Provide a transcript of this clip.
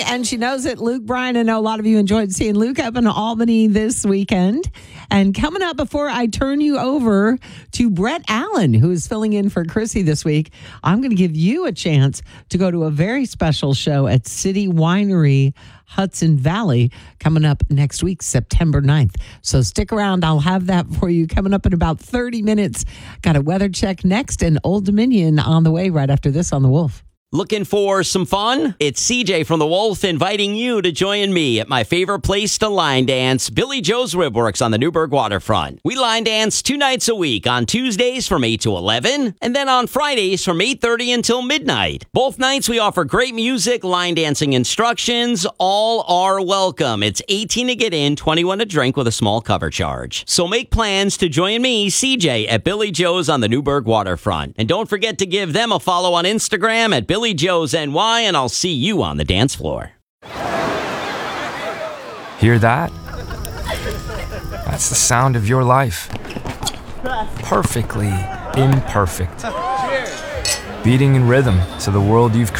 and she knows it. Luke Bryan, I know a lot of you enjoyed seeing Luke up in Albany this weekend. And coming up, before I turn you over to Brett Allen, who is filling in for Chrissy this week, I'm going to give you a chance to go to a very special show at City Winery, Hudson Valley, coming up next week, September 9th. So stick around. I'll have that for you coming up in about 30 minutes. Got a weather check next and Old Dominion on the way right after this on The Wolf. Looking for some fun? It's CJ from The Wolf inviting you to join me at my favorite place to line dance, Billy Joe's Ribworks on the Newburgh waterfront. We line dance 2 nights a week, on Tuesdays from 8 to 11, and then on Fridays from 8:30 until midnight. Both nights we offer great music, line dancing instructions, all are welcome. It's 18 to get in, 21 to drink with a small cover charge. So make plans to join me, CJ, at Billy Joe's on the Newburgh waterfront. And don't forget to give them a follow on Instagram at Billy Joe's NY, and I'll see you on the dance floor. Hear that? That's the sound of your life. Perfectly imperfect. Beating in rhythm to the world you've